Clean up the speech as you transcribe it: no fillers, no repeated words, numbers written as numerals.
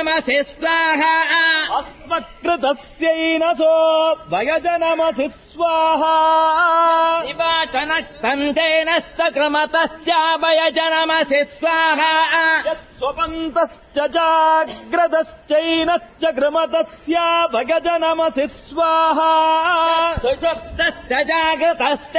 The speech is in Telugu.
భయజనమసి స్వాహా అస్మత్కృతస్యైనసో భయజనమసి స్వాహా నివాచన సంధేనస్తక్రమతస్య భయజనమసి స్వాహా స్వపంతశ్చ జాగ్రతశ్చైనశ్చ గ్రమతస్య భయజనమసి స్వాహా సుషుప్తశ్చ జాగృతశ్చ